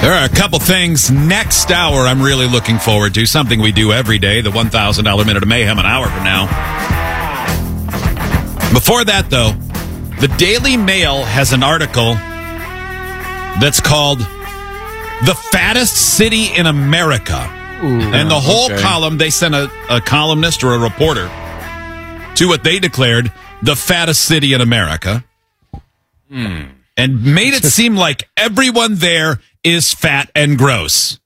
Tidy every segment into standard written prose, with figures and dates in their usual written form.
There are a couple things next hour I'm really looking forward to. Something we do every day, the $1,000 Minute of Mayhem an hour from now. Before that, though, the Daily Mail has an article that's called The Fattest City in America. Ooh, and the whole column, they sent a columnist or a reporter to what they declared the fattest city in America. And made it seem like everyone there is fat and gross.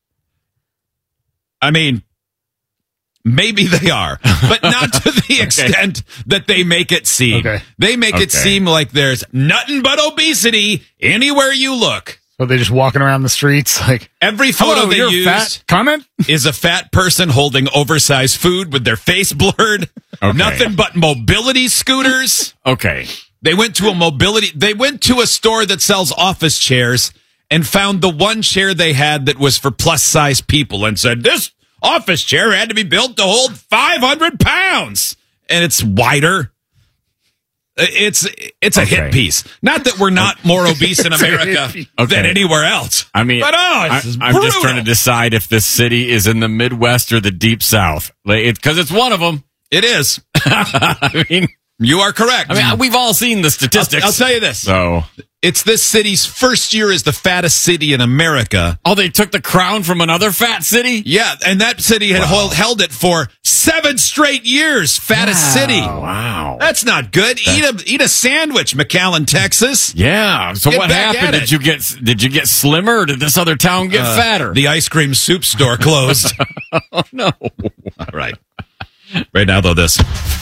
I mean, maybe they are, but not to the extent that they make it seem. They make it seem like there's nothing but obesity anywhere you look. So they're just walking around the streets like... Every photo they use fat. Comment? is a fat person holding oversized food with their face blurred. Nothing but mobility scooters. They went to a store that sells office chairs and found the one chair they had that was for plus size people and said, this office chair had to be built to hold 500 pounds. And it's wider. It's a hit piece. Not that we're not more obese in America than anywhere else. I mean, but I'm just trying to decide if this city is in the Midwest or the Deep South. Because it's one of them. It is. I mean, you are correct. I mean, we've all seen the statistics. I'll tell you this. So it's this city's first year as the fattest city in America. Oh, they took the crown from another fat city? Yeah, and that city had held it for 7 straight years. Fattest city. Wow. That's not good. Eat a sandwich, McAllen, Texas. Yeah. So what happened? Did you get slimmer or did this other town get fatter? The ice cream soup store closed. Oh, no. All right. Right now, though, this.